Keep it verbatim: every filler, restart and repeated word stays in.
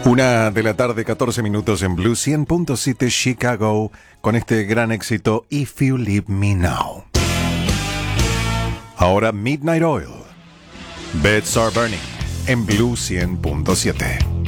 Una de la tarde, catorce minutos en Blue cien punto siete Chicago, con este gran éxito If You Leave Me Now. Ahora Midnight Oil, Beds Are Burning, en Blue cien punto siete.